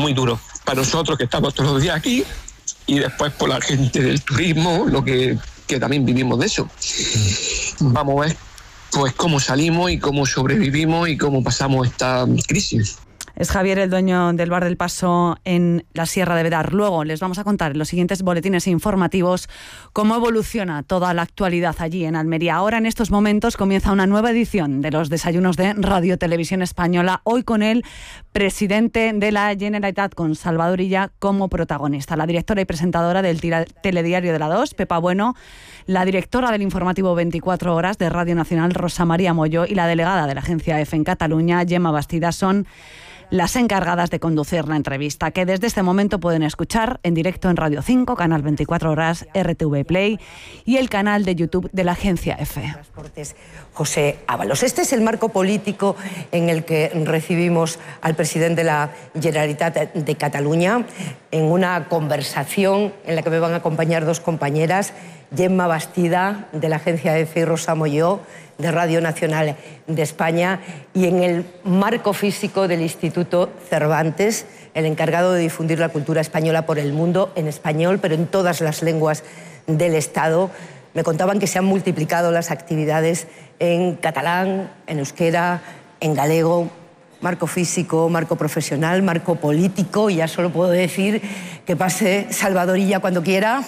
muy duro para nosotros que estamos todos los días aquí, y después por la gente del turismo, que también vivimos de eso. Vamos a ver pues cómo salimos y cómo sobrevivimos y cómo pasamos esta crisis. Es Javier, el dueño del Bar del Paso en la Sierra de Vedar. Luego les vamos a contar en los siguientes boletines informativos cómo evoluciona toda la actualidad allí en Almería. Ahora, en estos momentos, comienza una nueva edición de los desayunos de Radio Televisión Española, hoy con el presidente de la Generalitat, con Salvador Illa como protagonista. La directora y presentadora del telediario de la 2, Pepa Bueno, la directora del informativo 24 horas de Radio Nacional, Rosa María Molló, y la delegada de la agencia EFE en Cataluña, Gemma Bastida, son las encargadas de conducir la entrevista, que desde este momento pueden escuchar en directo en Radio 5, canal 24 horas, RTV Play y el canal de YouTube de la agencia EFE. Transportes José Ábalos. Este es el marco político en el que recibimos al presidente de la Generalitat de Cataluña en una conversación en la que me van a acompañar dos compañeras, Gemma Bastida, de la agencia EFE, y Rosa Molló, de Radio Nacional de España, y en el marco físico del Instituto Cervantes, el encargado de difundir la cultura española por el mundo, en español, pero en todas las lenguas del Estado. Me contaban que se han multiplicado las actividades en catalán, en euskera, en galego. Marco físico, marco profesional, marco político, y ya solo puedo decir que pase Salvador Illa cuando quiera.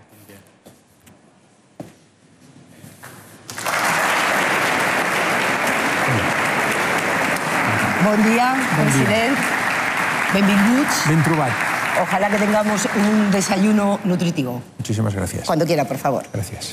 Bon dia, president. Benvinguts. Ben trobat. Ojalá que tengamos un desayuno nutritivo. Muchísimas gracias. Cuando quiera, por favor. Gracias.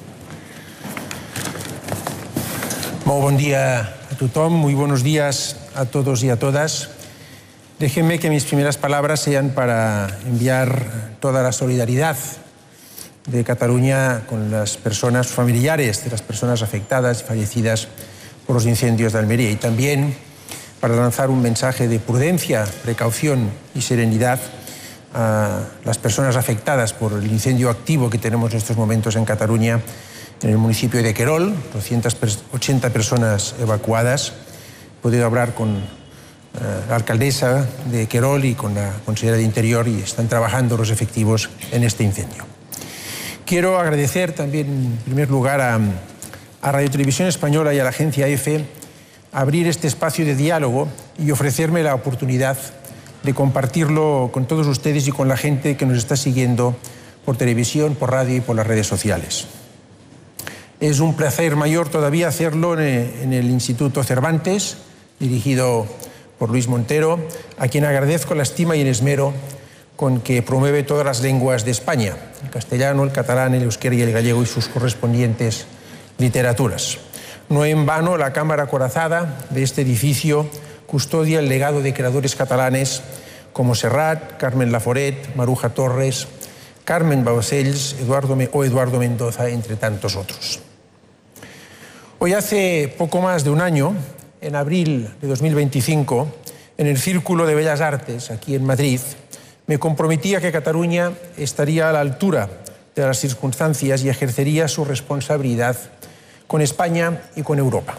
Molt bon dia a tothom, muy buenos días a todos y a todas. Déjenme que mis primeras palabras sean para enviar toda la solidaridad de Cataluña con las personas familiares de las personas afectadas y fallecidas por los incendios de Almería, y también para lanzar un mensaje de prudencia, precaución y serenidad a las personas afectadas por el incendio activo que tenemos en estos momentos en Cataluña, en el municipio de Querol, 280 personas evacuadas. He podido hablar con la alcaldesa de Querol y con la consejera de Interior, y están trabajando los efectivos en este incendio. Quiero agradecer también, en primer lugar, a Radio Televisión Española y a la agencia EFE abrir este espacio de diálogo y ofrecerme la oportunidad de compartirlo con todos ustedes y con la gente que nos está siguiendo por televisión, por radio y por las redes sociales. Es un placer mayor todavía hacerlo en el Instituto Cervantes, dirigido por Luis Montero, a quien agradezco la estima y el esmero con que promueve todas las lenguas de España, el castellano, el catalán, el euskera y el gallego y sus correspondientes literaturas. No en vano, la Cámara Acorazada de este edificio custodia el legado de creadores catalanes como Serrat, Carmen Laforet, Maruja Torres, Carmen Baucells, Eduardo Mendoza, entre tantos otros. Hoy hace poco más de un año, en abril de 2025, en el Círculo de Bellas Artes, aquí en Madrid, me comprometí a que Cataluña estaría a la altura de las circunstancias y ejercería su responsabilidad con España y con Europa.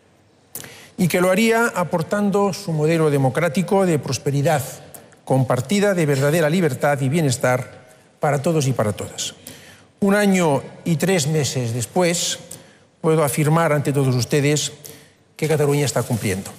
Y que lo haría aportando su modelo democrático de prosperidad compartida, de verdadera libertad y bienestar para todos y para todas. Un año y 3 meses después, puedo afirmar ante todos ustedes que Cataluña está cumpliendo.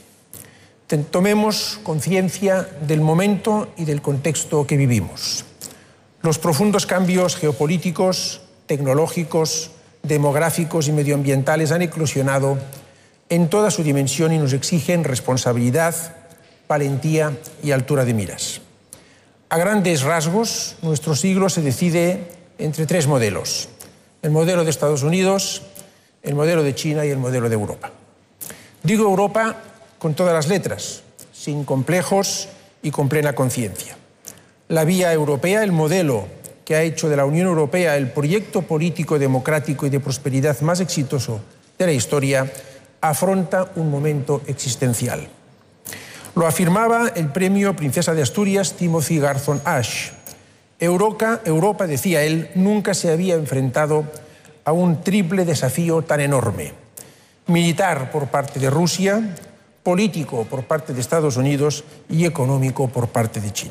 Tomemos conciencia del momento y del contexto que vivimos. Los profundos cambios geopolíticos, tecnológicos, demográficos y medioambientales han eclosionado en toda su dimensión y nos exigen responsabilidad, valentía y altura de miras. A grandes rasgos, nuestro siglo se decide entre 3 modelos: el modelo de Estados Unidos, el modelo de China y el modelo de Europa. Digo Europa con todas las letras, sin complejos y con plena conciencia. La vía europea, el modelo que ha hecho de la Unión Europea el proyecto político, democrático y de prosperidad más exitoso de la historia, afronta un momento existencial. Lo afirmaba el premio Princesa de Asturias Timothy Garton Ash. Europa, decía él, nunca se había enfrentado a un triple desafío tan enorme: militar por parte de Rusia, político por parte de Estados Unidos y económico por parte de China.